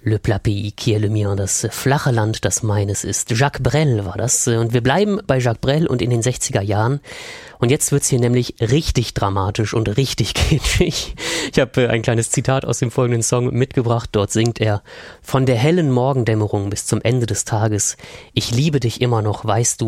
Le plat pays qui est le mien, das flache Land, das meines ist. Jacques Brel war das. Und wir bleiben bei Jacques Brel und in den 60er Jahren. Und jetzt wird's hier nämlich richtig dramatisch und richtig kitschig. Ich habe ein kleines Zitat aus dem folgenden Song mitgebracht. Dort singt er: Von der hellen Morgendämmerung bis zum Ende des Tages. Ich liebe dich immer noch, weißt du.